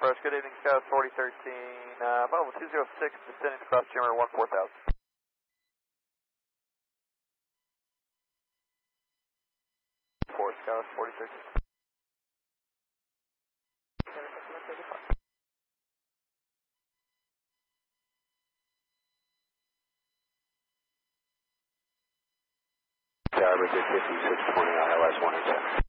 First, good evening, Scout 4013, Volvo 206, descending to cross Jimmer 14000. Four, Scout 4013. Tower 5620 ILS 187.